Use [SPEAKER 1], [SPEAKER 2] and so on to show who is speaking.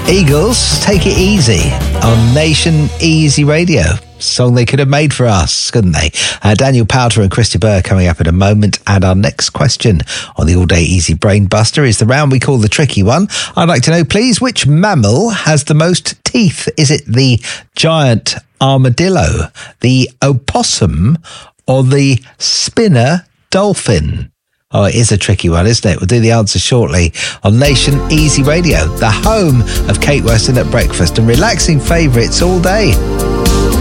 [SPEAKER 1] Eagles, Take It Easy on Nation Easy Radio. Song they could have made for us, couldn't they? Daniel Powter and Christy Burr coming up in a moment. And our next question on the All Day Easy Brain Buster is the round we call the tricky one. I'd like to know, please, which mammal has the most teeth? Is it the giant armadillo, the opossum, or the spinner dolphin? Oh, it is a tricky one, isn't it? We'll do the answer shortly on Nation Easy Radio, the home of Kate Weston at breakfast and relaxing favourites all day.